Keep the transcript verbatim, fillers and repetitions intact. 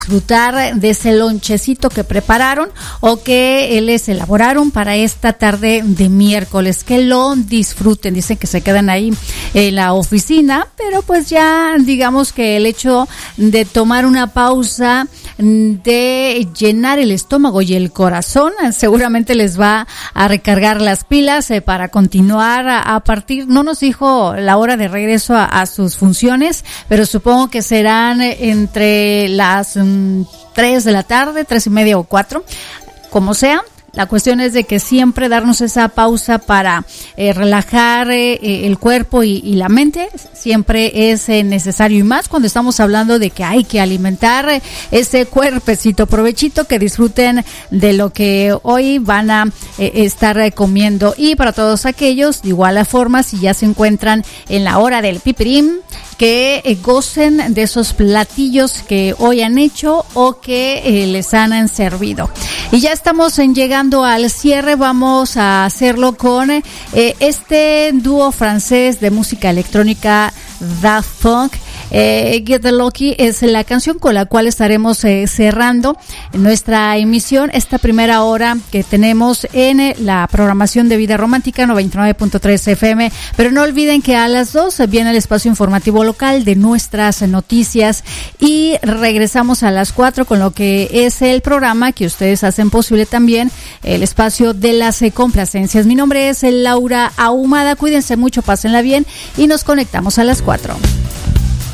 disfrutar de ese lonchecito que prepararon o que les elaboraron para esta tarde de miércoles. Que lo disfruten. Dicen que se quedan ahí en la oficina, pero pues ya digamos que el hecho de tomar una pausa, de llenar el estómago y el corazón, seguramente les va a recargar las pilas eh, para continuar a, a partir, no nos dijo la hora de regreso a, a sus funciones, pero supongo que serán entre las mm, tres de la tarde, tres y media o cuatro, como sea. La cuestión es de que siempre darnos esa pausa para eh, relajar eh, el cuerpo y, y la mente siempre es eh, necesario, y más cuando estamos hablando de que hay que alimentar eh, ese cuerpecito. Provechito, que disfruten de lo que hoy van a eh, estar eh, comiendo. Y para todos aquellos, de igual forma, si ya se encuentran en la hora del pipirín, que eh, gocen de esos platillos que hoy han hecho o que eh, les han servido. Y ya estamos en llegando al cierre. Vamos a hacerlo con eh, este dúo francés de música electrónica, Daft Punk. Eh, Get Lucky es la canción con la cual estaremos eh, cerrando nuestra emisión, esta primera hora que tenemos en eh, la programación de Vida Romántica noventa y nueve punto tres F M. Pero no olviden que a las dos viene el espacio informativo local de nuestras noticias, y regresamos a las cuatro con lo que es el programa que ustedes hacen posible también, el espacio de las eh, complacencias. Mi nombre es Laura Ahumada. Cuídense mucho, pásenla bien y nos conectamos a las cuatro.